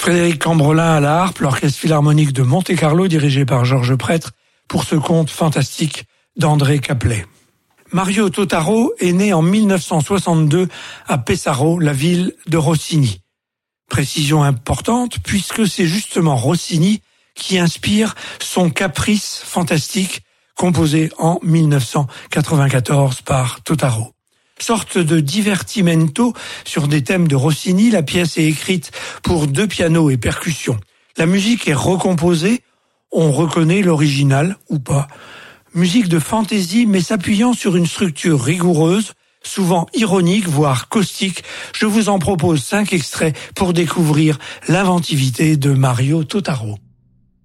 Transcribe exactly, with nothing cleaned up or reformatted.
Frédéric Cambrollin à la harpe, l'Orchestre Philharmonique de Monte-Carlo dirigé par Georges Prêtre pour ce conte fantastique d'André Caplet. Mario Totaro est né en mille neuf cent soixante-deux à Pesaro, la ville de Rossini. Précision importante puisque c'est justement Rossini qui inspire son Caprice fantastique composé en mille neuf cent quatre-vingt-quatorze par Totaro. Sorte de divertimento sur des thèmes de Rossini, la pièce est écrite pour deux pianos et percussions. La musique est recomposée, on reconnaît l'original ou pas. Musique de fantaisie mais s'appuyant sur une structure rigoureuse, souvent ironique, voire caustique. Je vous en propose cinq extraits pour découvrir l'inventivité de Mario Totaro.